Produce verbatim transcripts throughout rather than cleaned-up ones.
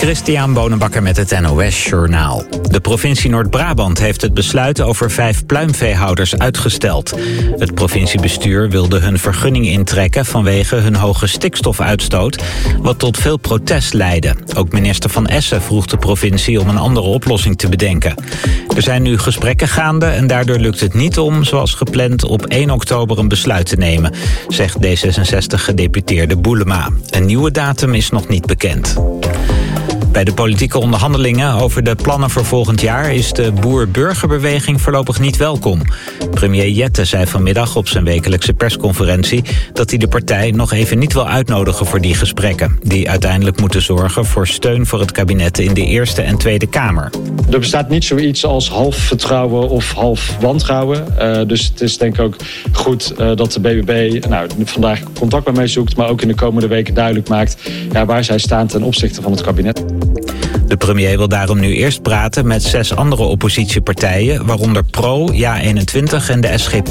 Christian Bonenbakker met het N O S Journaal. De provincie Noord-Brabant heeft het besluit over vijf pluimveehouders uitgesteld. Het provinciebestuur wilde hun vergunning intrekken vanwege hun hoge stikstofuitstoot, wat tot veel protest leidde. Ook minister Van Essen vroeg de provincie om een andere oplossing te bedenken. Er zijn nu gesprekken gaande en daardoor lukt het niet om, zoals gepland, op één oktober een besluit te nemen, zegt D zesenzestig-gedeputeerde Boelema. Een nieuwe datum is nog niet bekend. Bij de politieke onderhandelingen over de plannen voor volgend jaar is de boer-burgerbeweging voorlopig niet welkom. Premier Jette zei vanmiddag op zijn wekelijkse persconferentie dat hij de partij nog even niet wil uitnodigen voor die gesprekken, die uiteindelijk moeten zorgen voor steun voor het kabinet in de Eerste en Tweede Kamer. Er bestaat niet zoiets als half vertrouwen of half wantrouwen. Uh, dus het is denk ik ook goed uh, dat de B B B nou, vandaag contact met mij zoekt, maar ook in de komende weken duidelijk maakt ja, waar zij staan ten opzichte van het kabinet. De premier wil daarom nu eerst praten met zes andere oppositiepartijen, waaronder Pro, Ja eenentwintig en de S G P.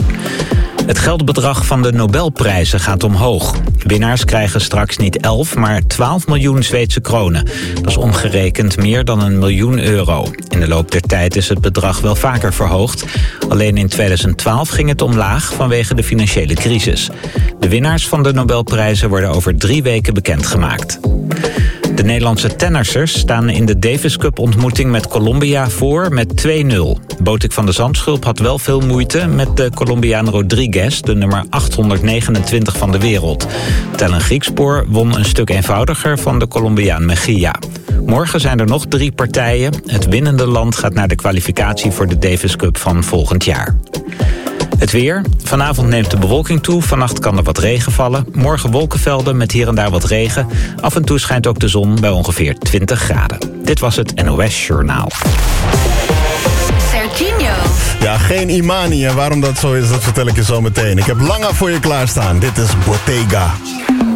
Het geldbedrag van de Nobelprijzen gaat omhoog. Winnaars krijgen straks niet elf, maar twaalf miljoen Zweedse kronen. Dat is omgerekend meer dan een miljoen euro. In de loop der tijd is het bedrag wel vaker verhoogd. Alleen in tweeduizend twaalf ging het omlaag vanwege de financiële crisis. De winnaars van de Nobelprijzen worden over drie weken bekendgemaakt. De Nederlandse tennissers staan in de Davis Cup ontmoeting met Colombia voor met twee nul. Botik van de Zandschulp had wel veel moeite met de Colombiaan Rodriguez, de nummer achthonderdnegenentwintig van de wereld. Tellen Griekspoor won een stuk eenvoudiger van de Colombiaan Mejia. Morgen zijn er nog drie partijen. Het winnende land gaat naar de kwalificatie voor de Davis Cup van volgend jaar. Het weer. Vanavond neemt de bewolking toe. Vannacht kan er wat regen vallen. Morgen wolkenvelden met hier en daar wat regen. Af en toe schijnt ook de zon bij ongeveer twintig graden. Dit was het N O S Journaal. Serginho. Ja, geen Imani. En waarom dat zo is, dat vertel ik je zo meteen. Ik heb Langa voor je klaarstaan. Dit is Bottega.